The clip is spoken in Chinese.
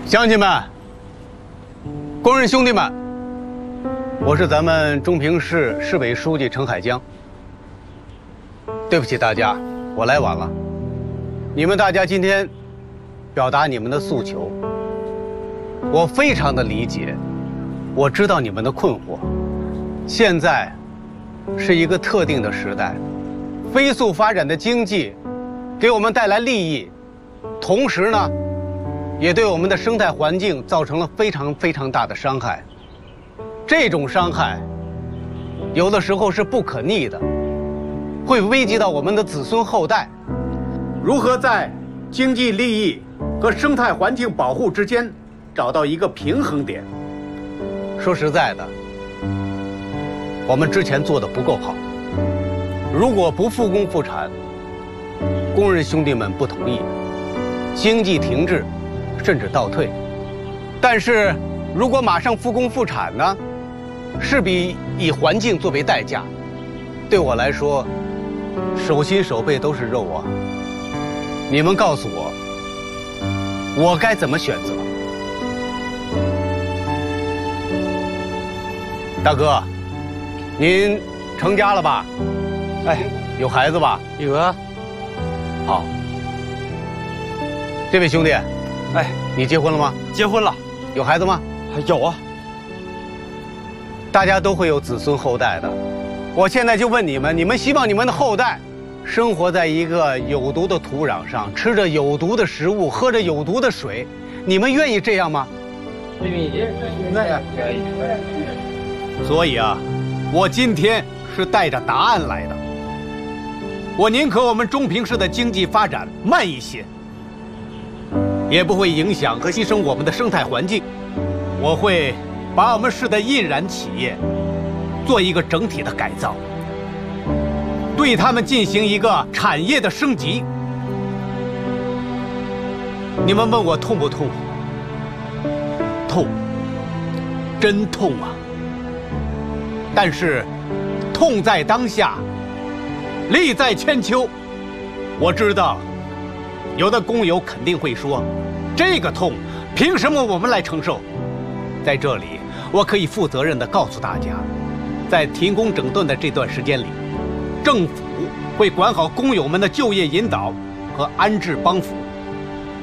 乡亲们、工人兄弟们，我是咱们中平市市委书记程海江。对不起大家，我来晚了。你们大家今天表达你们的诉求，我非常的理解，我知道你们的困惑。现在是一个特定的时代，飞速发展的经济给我们带来利益，同时呢，也对我们的生态环境造成了非常大的伤害。这种伤害，有的时候是不可逆的，会危及到我们的子孙后代。如何在经济利益和生态环境保护之间找到一个平衡点？说实在的，我们之前做的不够好。如果不复工复产，工人兄弟们不同意，经济停滞，甚至倒退。但是如果马上复工复产呢，势必以环境作为代价。对我来说，手心手背都是肉啊！你们告诉我，我该怎么选择？大哥，您成家了吧？哎，有孩子吧？ 有啊。 好。这位兄弟， 哎， 你结婚了吗？ 结婚了。 有孩子吗？ 有啊。 大家都会有子孙后代的。我现在就问你们，你们希望你们的后代生活在一个有毒的土壤上，吃着有毒的食物，喝着有毒的水，你们愿意这样吗？ 愿意。 所以啊，我今天是带着答案来的。我宁可我们中平市的经济发展慢一些，也不会影响和牺牲我们的生态环境。我会把我们市的印染企业做一个整体的改造，对他们进行一个产业的升级。你们问我痛不痛？痛，真痛啊！但是痛在当下，利在千秋。我知道有的工友肯定会说，这个痛凭什么我们来承受？在这里我可以负责任地告诉大家，在停工整顿的这段时间里，政府会管好工友们的就业引导和安置帮扶。